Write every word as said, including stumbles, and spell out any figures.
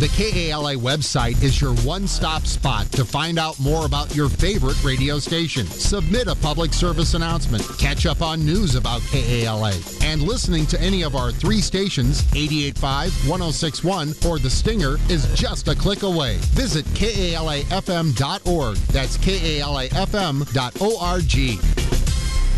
The K A L A website is your one-stop spot to find out more about your favorite radio station. Submit a public service announcement, catch up on news about K A L A, and listening to any of our three stations, eighty-eight point five, one oh six point one, or The Stinger, is just a click away. Visit K A L A F M dot org. That's K A L A F M dot org.